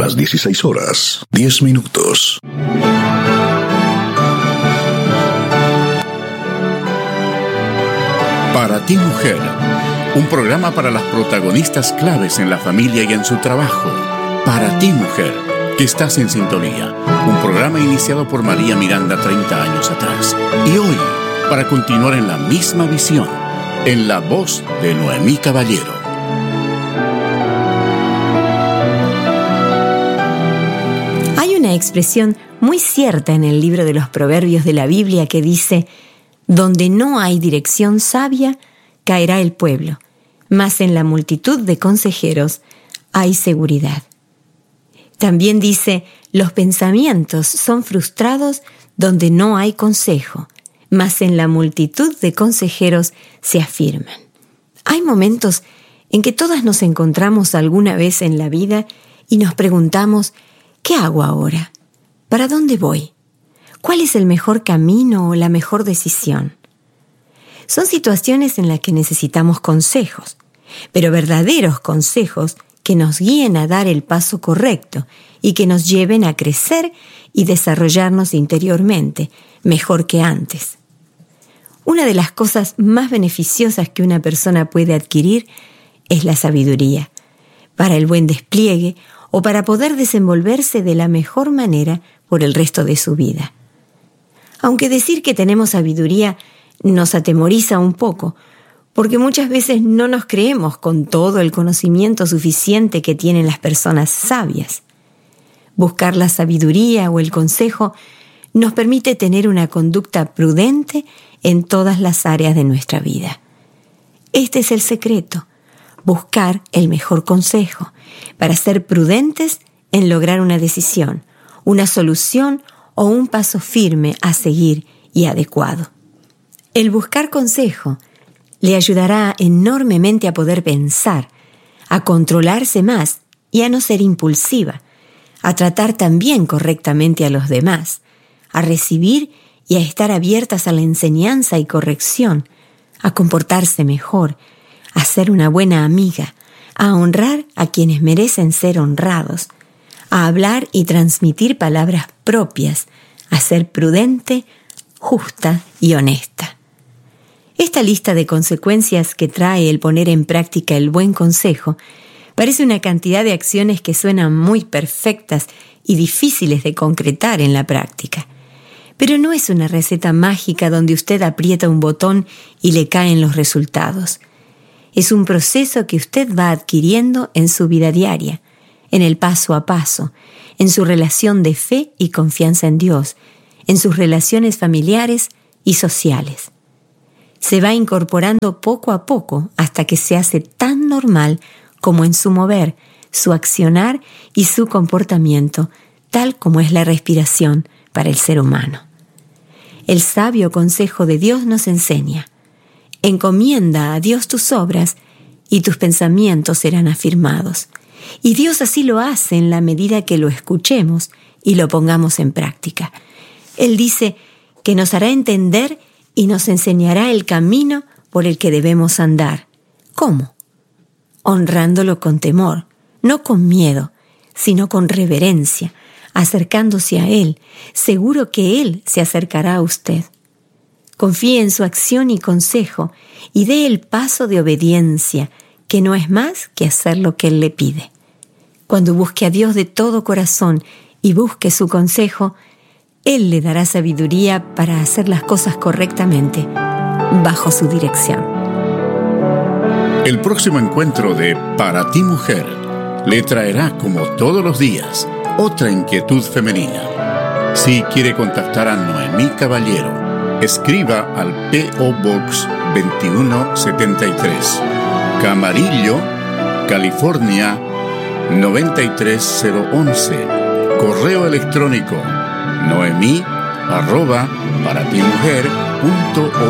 Las 16:10. Para ti, mujer, un programa para las protagonistas claves en la familia y en su trabajo. Para ti, mujer, que estás en sintonía. Un programa iniciado por María Miranda 30 años atrás. Y hoy, para continuar en la misma visión, en la voz de Noemí Caballero. Hay una expresión muy cierta en el libro de los Proverbios de la Biblia que dice: donde no hay dirección sabia, caerá el pueblo, mas en la multitud de consejeros hay seguridad. También dice: los pensamientos son frustrados donde no hay consejo, mas en la multitud de consejeros se afirman. Hay momentos en que todas nos encontramos alguna vez en la vida y nos preguntamos: ¿qué hago ahora? ¿Para dónde voy? ¿Cuál es el mejor camino o la mejor decisión? Son situaciones en las que necesitamos consejos, pero verdaderos consejos que nos guíen a dar el paso correcto y que nos lleven a crecer y desarrollarnos interiormente, mejor que antes. Una de las cosas más beneficiosas que una persona puede adquirir es la sabiduría, para el buen despliegue o para poder desenvolverse de la mejor manera por el resto de su vida. Aunque decir que tenemos sabiduría nos atemoriza un poco, porque muchas veces no nos creemos con todo el conocimiento suficiente que tienen las personas sabias. Buscar la sabiduría o el consejo nos permite tener una conducta prudente en todas las áreas de nuestra vida. Este es el secreto: buscar el mejor consejo para ser prudentes en lograr una decisión, una solución o un paso firme a seguir y adecuado. El buscar consejo le ayudará enormemente a poder pensar, a controlarse más y a no ser impulsiva, a tratar también correctamente a los demás, a recibir y a estar abiertas a la enseñanza y corrección, a comportarse mejor, a ser una buena amiga, a honrar a quienes merecen ser honrados, a hablar y transmitir palabras propias, a ser prudente, justa y honesta. Esta lista de consecuencias que trae el poner en práctica el buen consejo parece una cantidad de acciones que suenan muy perfectas y difíciles de concretar en la práctica. Pero no es una receta mágica donde usted aprieta un botón y le caen los resultados. Es un proceso que usted va adquiriendo en su vida diaria, en el paso a paso, en su relación de fe y confianza en Dios, en sus relaciones familiares y sociales. Se va incorporando poco a poco hasta que se hace tan normal como en su mover, su accionar y su comportamiento, tal como es la respiración para el ser humano. El sabio consejo de Dios nos enseña: encomienda a Dios tus obras y tus pensamientos serán afirmados. Y Dios así lo hace en la medida que lo escuchemos y lo pongamos en práctica. Él dice que nos hará entender y nos enseñará el camino por el que debemos andar. ¿Cómo? Honrándolo con temor, no con miedo, sino con reverencia, acercándose a Él, seguro que Él se acercará a usted. Confíe en su acción y consejo y dé el paso de obediencia, que no es más que hacer lo que Él le pide. Cuando busque a Dios de todo corazón y busque su consejo, Él le dará sabiduría para hacer las cosas correctamente, bajo su dirección. El próximo encuentro de Para ti, mujer, le traerá, como todos los días, otra inquietud femenina. Si quiere contactar a Noemí Caballero, escriba al P.O. Box 2173, Camarillo, California 93011. Correo electrónico noemi@paratimujer.org.